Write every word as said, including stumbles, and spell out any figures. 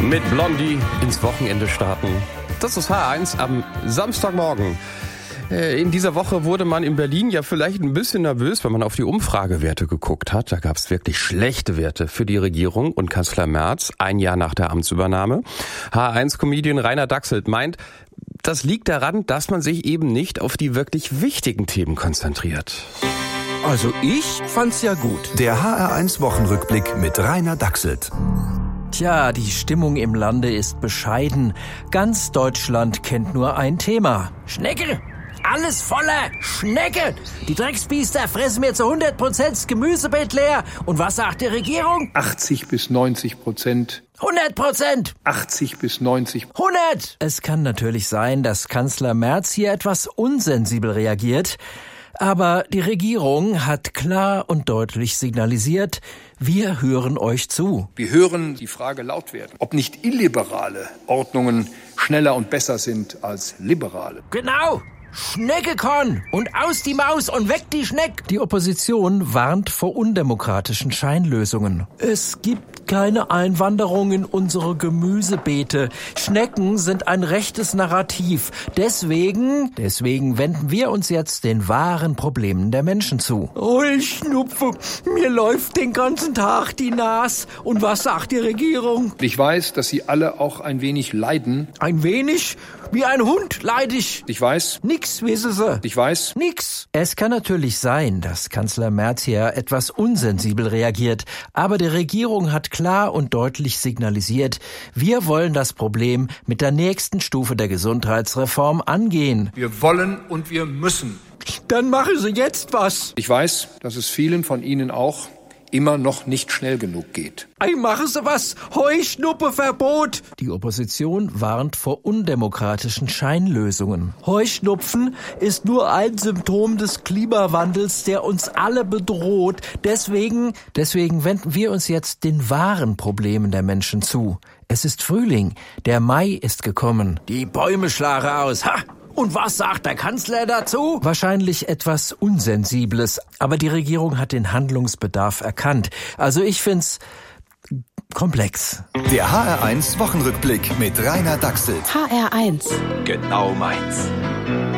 Mit Blondie ins Wochenende starten. Das ist H eins am Samstagmorgen. In dieser Woche wurde man in Berlin ja vielleicht ein bisschen nervös, wenn man auf die Umfragewerte geguckt hat. Da gab es wirklich schlechte Werte für die Regierung und Kanzler Merz, ein Jahr nach der Amtsübernahme. H eins-Comedian Rainer Dachselt meint, das liegt daran, dass man sich eben nicht auf die wirklich wichtigen Themen konzentriert. Also ich fand's ja gut. Der H R eins Wochenrückblick mit Rainer Dachselt. Tja, die Stimmung im Lande ist bescheiden. Ganz Deutschland kennt nur ein Thema. Schnecke! Alles voller Schnecke! Die Drecksbiester fressen mir zu hundert Prozent das Gemüsebeet leer. Und was sagt die Regierung? achtzig bis neunzig Prozent. hundert Prozent! achtzig bis neunzig. hundert! Es kann natürlich sein, dass Kanzler Merz hier etwas unsensibel reagiert. Aber die Regierung hat klar und deutlich signalisiert, wir hören euch zu. Wir hören die Frage laut werden, ob nicht illiberale Ordnungen schneller und besser sind als liberale. Genau! Schneckekorn und aus die Maus und weg die Schneck! Die Opposition warnt vor undemokratischen Scheinlösungen. Es gibt keine Einwanderung in unsere Gemüsebeete. Schnecken sind ein rechtes Narrativ. Deswegen, deswegen wenden wir uns jetzt den wahren Problemen der Menschen zu. Oh, ich schnupfe. Mir läuft den ganzen Tag die Nase. Und was sagt die Regierung? Ich weiß, dass Sie alle auch ein wenig leiden. Ein wenig? Wie ein Hund leid ich. Ich weiß. Nix, wissen Sie. Ich weiß. Nix. Es kann natürlich sein, dass Kanzler Merz hier etwas unsensibel reagiert. Aber die Regierung hat klar und deutlich signalisiert, wir wollen das Problem mit der nächsten Stufe der Gesundheitsreform angehen. Wir wollen und wir müssen. Dann machen Sie jetzt was. Ich weiß, dass es vielen von Ihnen auch immer noch nicht schnell genug geht. Ei, machen Sie was! Heuschnuppeverbot! Die Opposition warnt vor undemokratischen Scheinlösungen. Heuschnupfen ist nur ein Symptom des Klimawandels, der uns alle bedroht. Deswegen, deswegen wenden wir uns jetzt den wahren Problemen der Menschen zu. Es ist Frühling. Der Mai ist gekommen. Die Bäume schlagen aus. Ha! Und was sagt der Kanzler dazu? Wahrscheinlich etwas Unsensibles, aber die Regierung hat den Handlungsbedarf erkannt. Also ich find's komplex. Der H R eins Wochenrückblick mit Rainer Dachselt. H R eins. Genau meins.